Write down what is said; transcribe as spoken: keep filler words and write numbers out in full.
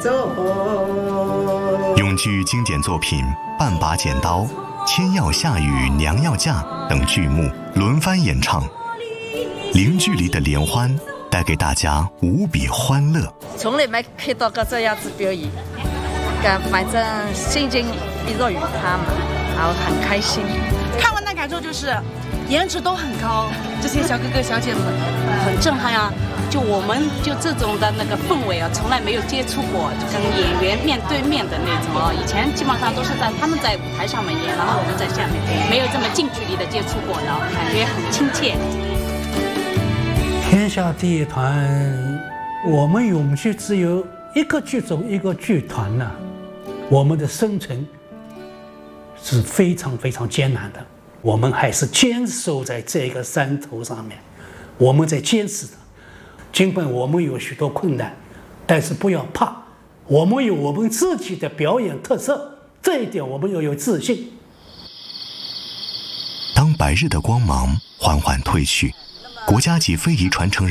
永剧经典作品《半把剪刀》《千要下雨娘要嫁》等剧目轮番演唱，零距离的联欢带给大家无比欢乐。 从来没看到过这样子表演，反正心情一如愉快嘛，然后很开心。 看完的感受就是颜值都很高，这些小哥哥小姐们很震撼啊！就我们就这种的那个氛围啊，从来没有接触过，就跟演员面对面的那种啊。以前基本上都是在他们在舞台上面演，然后我们在下面，没有这么近距离的接触过的，感觉很亲切。 天下第一团，我们永剧只有一个剧种一个剧团呢、啊，我们的生存是非常非常艰难的。我们还是坚守在这个山头上面，我们在坚持着。尽管我们有许多困难，但是不要怕，我们有我们自己的表演特色，这一点我们要有自信。 当白日的光芒缓缓褪去，国家级非遗传承人